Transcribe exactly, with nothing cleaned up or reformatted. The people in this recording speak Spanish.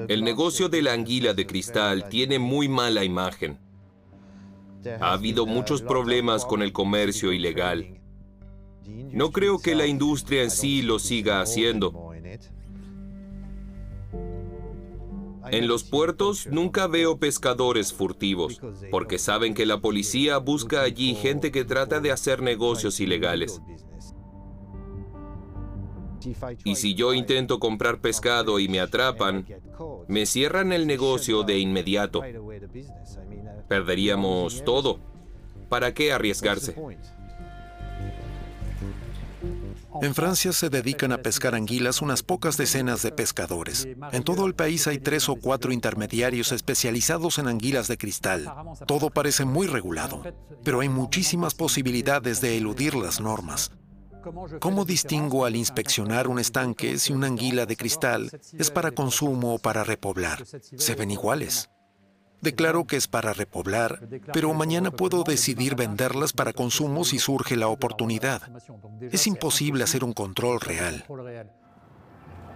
El negocio de la anguila de cristal tiene muy mala imagen. Ha habido muchos problemas con el comercio ilegal. No creo que la industria en sí lo siga haciendo. En los puertos nunca veo pescadores furtivos, porque saben que la policía busca allí gente que trata de hacer negocios ilegales. Y si yo intento comprar pescado y me atrapan, me cierran el negocio de inmediato. Perderíamos todo. ¿Para qué arriesgarse? En Francia se dedican a pescar anguilas unas pocas decenas de pescadores. En todo el país hay tres o cuatro intermediarios especializados en anguilas de cristal. Todo parece muy regulado, pero hay muchísimas posibilidades de eludir las normas. ¿Cómo distingo al inspeccionar un estanque si una anguila de cristal es para consumo o para repoblar? Se ven iguales. Declaro que es para repoblar, pero mañana puedo decidir venderlas para consumo si surge la oportunidad. Es imposible hacer un control real.